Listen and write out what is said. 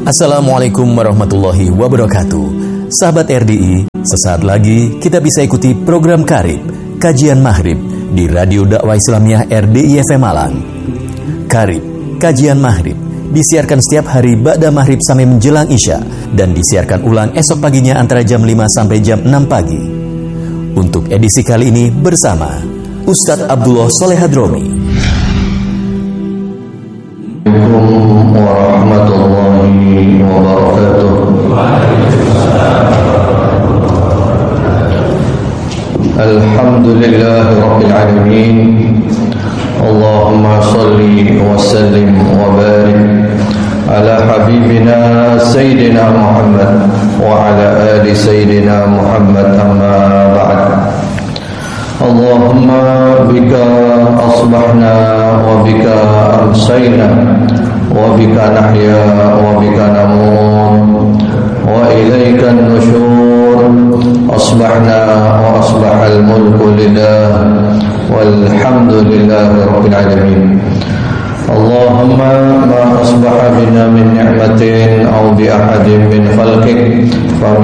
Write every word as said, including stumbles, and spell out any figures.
Assalamualaikum warahmatullahi wabarakatuh. Sahabat R D I, sesaat lagi kita bisa ikuti program Karib, Kajian Maghrib di Radio Dakwah Islamiyah R D I F M Malang. Karib, Kajian Maghrib disiarkan setiap hari ba'da maghrib sampai menjelang isya dan disiarkan ulang esok paginya antara jam lima sampai jam enam pagi. Untuk edisi kali ini bersama Ustadz Abdullah Soleh Hadromi. Assalamualaikum warahmatullahi wabarakatuh. Alhamdulillahi rabbil alamin. Allahumma salli wa sallim wa barik ala habibina sayyidina Muhammad wa ala ali sayyidina Muhammad, amma ba'd. Allahumma bika asbahna wa bika amsayna wa bika nahya wa bika namut wa ilaika an-nushur. Asbahna wa asbahal mulku lillah walhamdulillahi rabbil alamin. Allahumma ma asbaha bina min ni'matin aw bi ahadin min khalqik fa